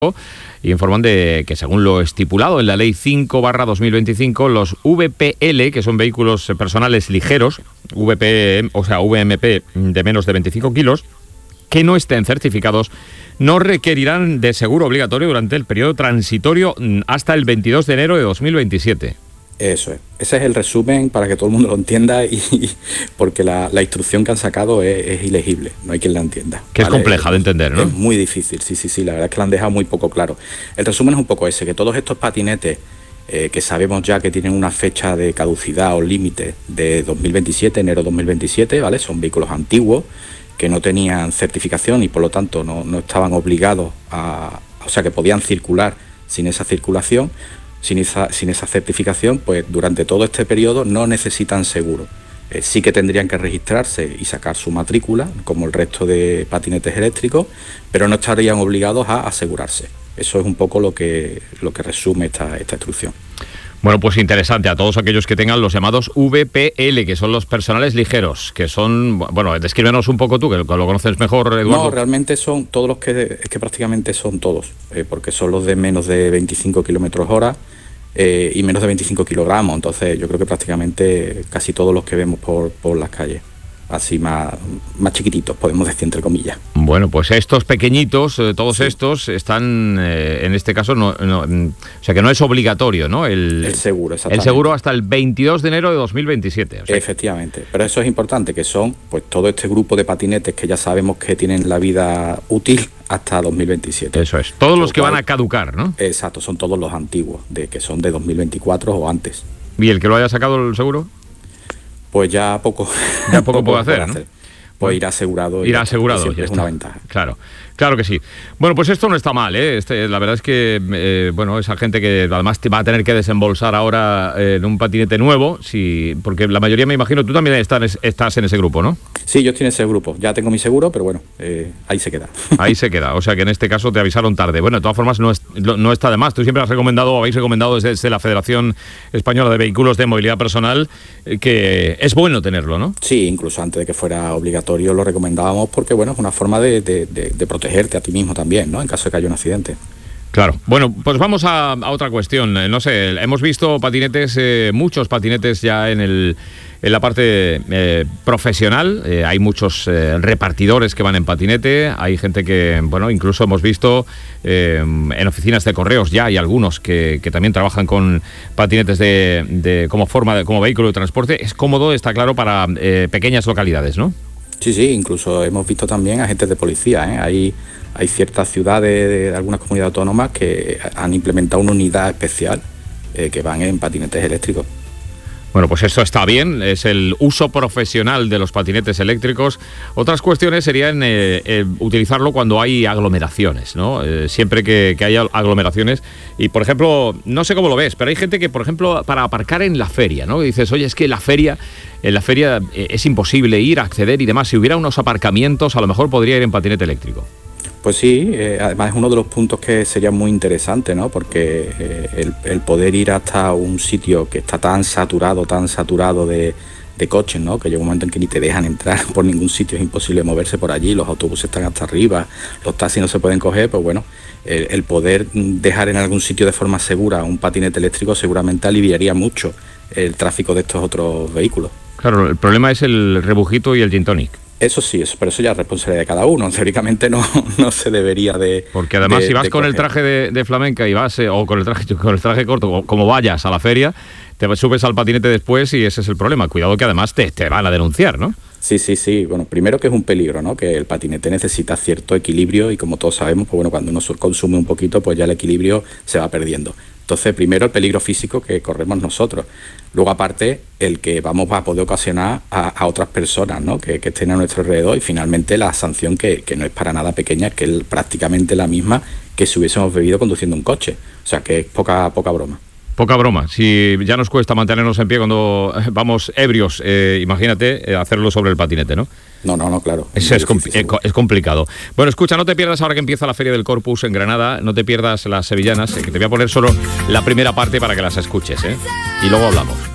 y informan de que, según lo estipulado en la Ley 5/2025, los VPL, que son vehículos personales ligeros, VMP de menos de 25 kilos, que no estén certificados, no requerirán de seguro obligatorio durante el periodo transitorio hasta el 22 de enero de 2027. Eso es. Ese es el resumen para que todo el mundo lo entienda, porque la instrucción que han sacado es ilegible, no hay quien la entienda. Que ¿vale? Es compleja de entender, ¿no? Es muy difícil, sí, la verdad es que la han dejado muy poco claro. El resumen es un poco ese, que todos estos patinetes que sabemos ya que tienen una fecha de caducidad o límite de 2027, enero 2027, ¿vale? Son vehículos antiguos que no tenían certificación y por lo tanto no estaban obligados o sea, que podían circular sin esa circulación. Sin esa certificación, pues durante todo este periodo no necesitan seguro. Sí que tendrían que registrarse y sacar su matrícula, como el resto de patinetes eléctricos, pero no estarían obligados a asegurarse. Eso es un poco lo que resume esta instrucción. Bueno, pues interesante. A todos aquellos que tengan los llamados VPL, que son los personales ligeros, que son... Bueno, descríbenos un poco tú, que lo conoces mejor, Eduardo. No, realmente son todos los que... Es que prácticamente son todos, porque son los de menos de 25 kilómetros hora y menos de 25 kilogramos. Entonces yo creo que prácticamente casi todos los que vemos por las calles. Así más chiquititos, podemos decir, entre comillas. Bueno, pues estos pequeñitos, todos sí. Estos están, en este caso, o sea que no es obligatorio, ¿no? El seguro, exactamente. El seguro hasta el 22 de enero de 2027. O sea. Efectivamente, pero eso es importante, que son pues todo este grupo de patinetes que ya sabemos que tienen la vida útil hasta 2027. Eso es, todos los que van a caducar, ¿no? Exacto, son todos los antiguos, que son de 2024 o antes. ¿Y el que lo haya sacado el seguro? Pues ya poco puede hacer, ¿no? Pues irá asegurado. Irá asegurado, ya es una ventaja. Claro que sí. Bueno, pues esto no está mal, ¿eh? La verdad es que, esa gente que además te va a tener que desembolsar ahora en un patinete nuevo, sí, porque la mayoría, me imagino, tú también estás en ese grupo, ¿no? Sí, yo estoy en ese grupo. Ya tengo mi seguro, pero bueno, ahí se queda. Ahí se queda. O sea que en este caso te avisaron tarde. Bueno, de todas formas, no está de más. Tú siempre habéis recomendado desde la Federación Española de Vehículos de Movilidad Personal que es bueno tenerlo, ¿no? Sí, incluso antes de que fuera obligatorio lo recomendábamos porque, bueno, es una forma de protegerte a ti mismo también, ¿no? En caso de que haya un accidente. Claro. Bueno, pues vamos a otra cuestión. No sé, hemos visto patinetes, muchos patinetes ya en la parte profesional. Hay muchos repartidores que van en patinete. Hay gente que, bueno, incluso hemos visto en oficinas de correos ya hay algunos que también trabajan con patinetes como vehículo de transporte. Es cómodo, está claro, para pequeñas localidades, ¿no? Sí, incluso hemos visto también agentes de policía, ¿eh? Hay ciertas ciudades de algunas comunidades autónomas que han implementado una unidad especial que van en patinetes eléctricos. Bueno, pues eso está bien, es el uso profesional de los patinetes eléctricos. Otras cuestiones serían utilizarlo cuando hay aglomeraciones, ¿no? Siempre que haya aglomeraciones. Y, por ejemplo, no sé cómo lo ves, pero hay gente que, por ejemplo, para aparcar en la feria, ¿no? Y dices, oye, es que en la feria es imposible ir, acceder y demás. Si hubiera unos aparcamientos, a lo mejor podría ir en patinete eléctrico. Pues sí, además es uno de los puntos que sería muy interesante, ¿no? Porque el poder ir hasta un sitio que está tan saturado de coches, ¿no? Que llega un momento en que ni te dejan entrar por ningún sitio, es imposible moverse por allí, los autobuses están hasta arriba, los taxis no se pueden coger, pues bueno, el poder dejar en algún sitio de forma segura un patinete eléctrico seguramente aliviaría mucho el tráfico de estos otros vehículos. Claro, el problema es el rebujito y el gin tonic. Eso sí, pero eso ya es responsabilidad de cada uno. Teóricamente no se debería de... Porque además si vas con el traje de flamenca y vas, o con el traje corto, como vayas a la feria, te subes al patinete después y ese es el problema. Cuidado que además te van a denunciar, ¿no? Sí. Bueno, primero que es un peligro, ¿no? Que el patinete necesita cierto equilibrio y como todos sabemos, pues bueno, cuando uno consume un poquito, pues ya el equilibrio se va perdiendo. Entonces, primero el peligro físico que corremos nosotros. Luego, aparte, el que vamos a poder ocasionar a otras personas, ¿no? que estén a nuestro alrededor. Y finalmente la sanción que no es para nada pequeña, que es prácticamente la misma que si hubiésemos bebido conduciendo un coche. O sea que es poca broma. Poca broma. Si ya nos cuesta mantenernos en pie cuando vamos ebrios, imagínate hacerlo sobre el patinete, ¿no? No, claro. Es complicado. Bueno, escucha, no te pierdas ahora que empieza la Feria del Corpus en Granada, no te pierdas las sevillanas, que te voy a poner solo la primera parte para que las escuches, ¿eh? Y luego hablamos.